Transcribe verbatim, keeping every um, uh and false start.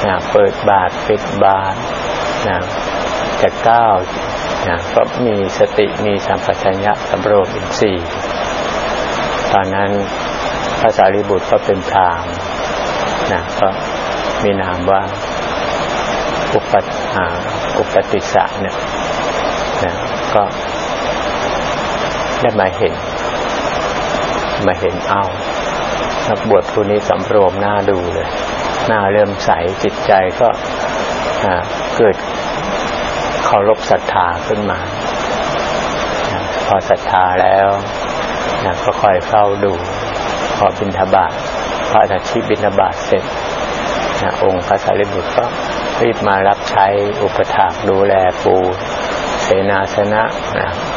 นะเปิดบาตรปิดบาตรนะจะก้าวนะก็มีสติมีสัมปชัญญะสำรวมอินทรีย์ตอนนั้นพระสารีบุตรก็เป็นพราหมณ์นะก็มีนามว่าอุปอ่าอุปติสสะเนี่ยนะก็ได้มาเห็นมาเห็นเอานักบวชผู้นี้สำรวมหน้าดูเลยหน้าเริ่มใสจิตใจก็เกิดเคารพศรัทธาขึ้นมาพอศรัทธาแล้วก็ค่อยเฝ้าดูพอบิณฑบาตพระอาทิตย์บิณฑบาตเสร็จองค์พระสารีบุตรก็รีบมารับใช้อุปถากดูแลปูเสนาสนะ